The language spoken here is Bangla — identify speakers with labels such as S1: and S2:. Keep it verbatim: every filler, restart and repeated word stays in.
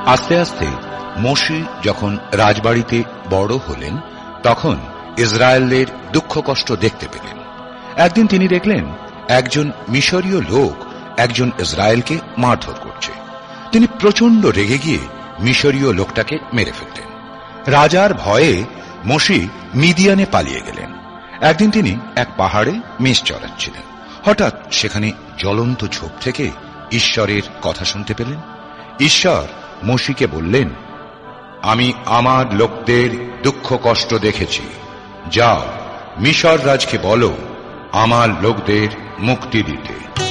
S1: আস্তে আস্তে মোশি যখন রাজবাড়িতে বড় হলেন তখন ইসরায়েলের দুঃখ কষ্ট দেখতে পেলেন। একদিন তিনি দেখলেন একজন মিশরীয় লোক একজন ইসরায়েলকে মারধর করছে। তিনি প্রচন্ড রেগে গিয়ে মিশরীয় লোকটাকে মেরে ফেললেন। রাজার ভয়ে মোশি মিদিয়ানে পালিয়ে গেলেন। একদিন তিনি এক পাহাড়ে মেষ চড়াচ্ছিলেন। হঠাৎ সেখানে জ্বলন্ত ঝোপ থেকে ঈশ্বরের কথা শুনতে পেলেন। ঈশ্বর মোশিকে বললেন, আমি আমার লোকদের দুঃখ কষ্ট দেখেছি, যাও মিশর রাজকে বলো আমার লোকদের মুক্তি দিতে।